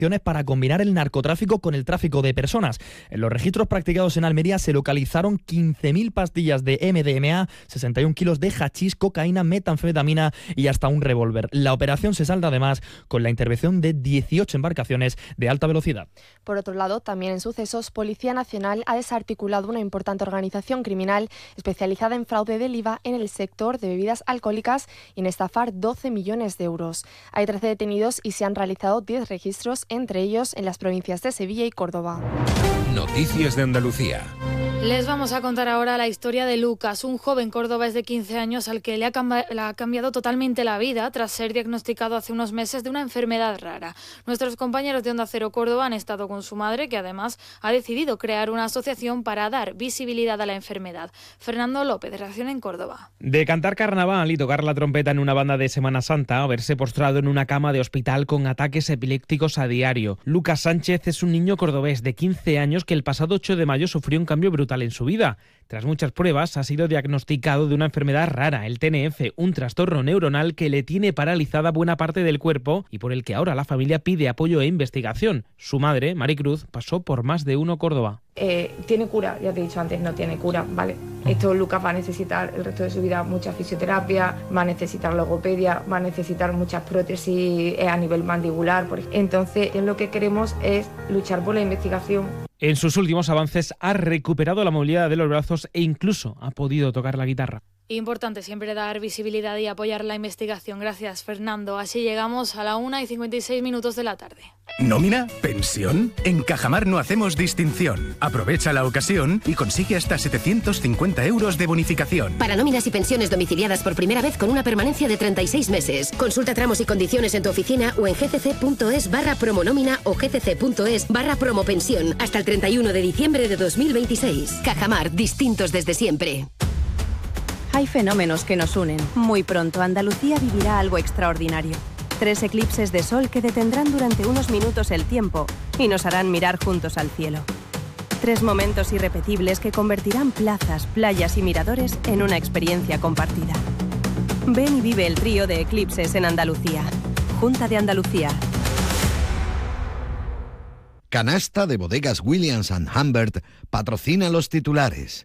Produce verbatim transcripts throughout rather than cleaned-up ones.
para combinar el narcotráfico con el tráfico de personas. En los registros practicados en Almería se localizaron quince mil pastillas de eme de eme a, sesenta y un kilos de hachís, cocaína, metanfetamina y hasta un revólver. La operación se salda además con la intervención de dieciocho embarcaciones de alta velocidad. Por otro lado, también en sucesos, Policía Nacional ha desarticulado una importante organización criminal especializada en fraude del I V A en el sector de bebidas alcohólicas y en estafar doce millones de euros. Hay trece detenidos y se han realizado diez registros, entre ellos en las provincias de Sevilla y Córdoba. Noticias de Andalucía. Les vamos a contar ahora la historia de Lucas, un joven cordobés de quince años al que le ha, cambi- le ha cambiado totalmente la vida tras ser diagnosticado hace unos meses de una enfermedad rara. Nuestros compañeros de Onda Cero Córdoba han estado con su madre, que además ha decidido crear una asociación para dar visibilidad a la enfermedad. Fernando López, Reacción en Córdoba. De cantar carnaval y tocar la trompeta en una banda de Semana Santa a verse postrado en una cama de hospital con ataques epilépticos a diario. Lucas Sánchez es un niño cordobés de quince años que el pasado ocho de mayo sufrió un cambio brutal en su vida. Tras muchas pruebas ha sido diagnosticado de una enfermedad rara, el T N F, un trastorno neuronal que le tiene paralizada buena parte del cuerpo y por el que ahora la familia pide apoyo e investigación. Su madre, Maricruz, pasó por Más de Uno Córdoba. Eh, tiene cura, ya te he dicho antes, no tiene cura, ¿vale? Esto Lucas va a necesitar el resto de su vida mucha fisioterapia, va a necesitar logopedia, va a necesitar muchas prótesis a nivel mandibular. Por ejemplo. Entonces, lo que queremos es luchar por la investigación. En sus últimos avances ha recuperado la movilidad de los brazos e incluso ha podido tocar la guitarra. Importante siempre dar visibilidad y apoyar la investigación. Gracias, Fernando. Así llegamos a la una y cincuenta y seis minutos de la tarde. ¿Nómina? ¿Pensión? En Cajamar no hacemos distinción. Aprovecha la ocasión y consigue hasta setecientos cincuenta euros de bonificación. Para nóminas y pensiones domiciliadas por primera vez con una permanencia de treinta y seis meses. Consulta tramos y condiciones en tu oficina o en gcc.es barra promonómina o gcc.es barra promopensión hasta el treinta y uno de diciembre de dos mil veintiséis. Cajamar, distintos desde siempre. Hay fenómenos que nos unen. Muy pronto Andalucía vivirá algo extraordinario. Tres eclipses de sol que detendrán durante unos minutos el tiempo y nos harán mirar juntos al cielo. Tres momentos irrepetibles que convertirán plazas, playas y miradores en una experiencia compartida. Ven y vive el trío de eclipses en Andalucía. Junta de Andalucía. Canasta de Bodegas Williams and Humbert patrocina los titulares.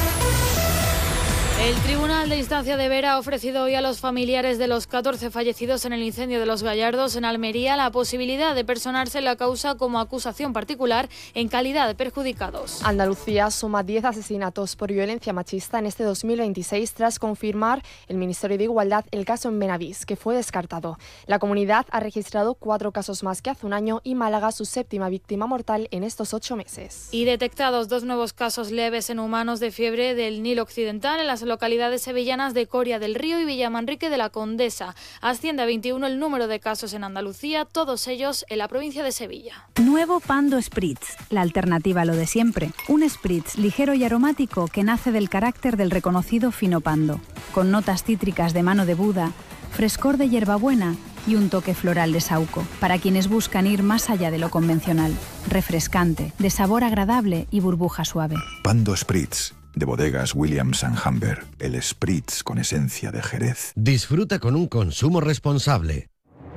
El Tribunal de Instancia de Vera ha ofrecido hoy a los familiares de los catorce fallecidos en el incendio de Los Gallardos en Almería la posibilidad de personarse en la causa como acusación particular en calidad de perjudicados. Andalucía suma diez asesinatos por violencia machista en este dos mil veintiséis tras confirmar el Ministerio de Igualdad el caso en Benavís, que fue descartado. La comunidad ha registrado cuatro casos más que hace un año y Málaga su séptima víctima mortal en estos ocho meses. Y detectados dos nuevos casos leves en humanos de fiebre del Nilo Occidental en las localidades sevillanas de Coria del Río y Villamanrique de la Condesa. Asciende a veintiuno el número de casos en Andalucía, todos ellos en la provincia de Sevilla. Nuevo Pando Spritz, la alternativa a lo de siempre. Un Spritz ligero y aromático que nace del carácter del reconocido fino Pando, con notas cítricas de mano de Buda, frescor de hierbabuena y un toque floral de saúco, para quienes buscan ir más allá de lo convencional. Refrescante, de sabor agradable y burbuja suave. Pando Spritz, de Bodegas Williams and Humbert, el Spritz con esencia de Jerez. Disfruta con un consumo responsable.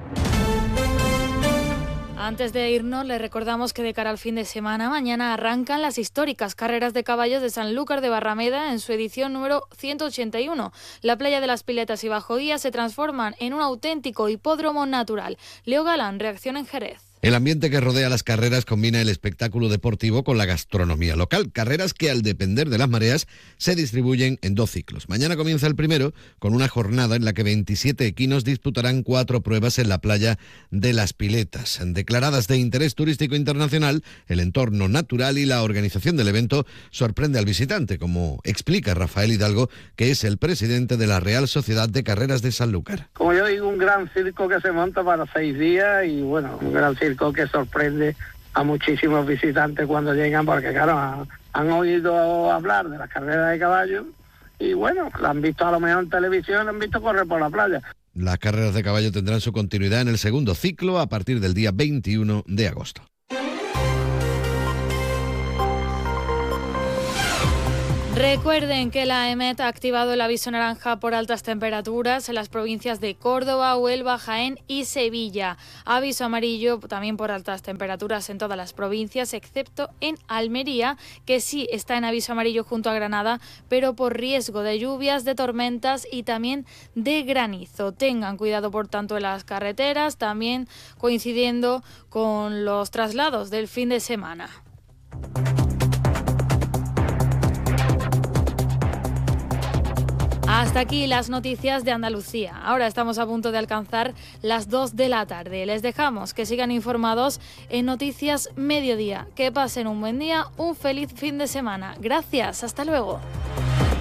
Antes de irnos, les recordamos que de cara al fin de semana, mañana arrancan las históricas carreras de caballos de Sanlúcar de Barrameda en su edición número ciento ochenta y uno. La playa de las Piletas y Bajoguía se transforman en un auténtico hipódromo natural. Leo Galán, Reacción en Jerez. El ambiente que rodea las carreras combina el espectáculo deportivo con la gastronomía local. Carreras que, al depender de las mareas, se distribuyen en dos ciclos. Mañana comienza el primero con una jornada en la que veintisiete equinos disputarán cuatro pruebas en la playa de las Piletas. Declaradas de interés turístico internacional, el entorno natural y la organización del evento sorprende al visitante, como explica Rafael Hidalgo, que es el presidente de la Real Sociedad de Carreras de Sanlúcar. Como yo digo, un gran circo que se monta para seis días y, bueno, un gran circo que sorprende a muchísimos visitantes cuando llegan, porque claro, han, han oído hablar de las carreras de caballos y bueno, la han visto a lo mejor en televisión, la han visto correr por la playa. Las carreras de caballo tendrán su continuidad en el segundo ciclo a partir del día veintiuno de agosto. Recuerden que la EMET ha activado el aviso naranja por altas temperaturas en las provincias de Córdoba, Huelva, Jaén y Sevilla. Aviso amarillo también por altas temperaturas en todas las provincias, excepto en Almería, que sí está en aviso amarillo junto a Granada, pero por riesgo de lluvias, de tormentas y también de granizo. Tengan cuidado, por tanto, en las carreteras, también coincidiendo con los traslados del fin de semana. Hasta aquí las noticias de Andalucía. Ahora estamos a punto de alcanzar las dos de la tarde. Les dejamos que sigan informados en Noticias Mediodía. Que pasen un buen día, un feliz fin de semana. Gracias, hasta luego.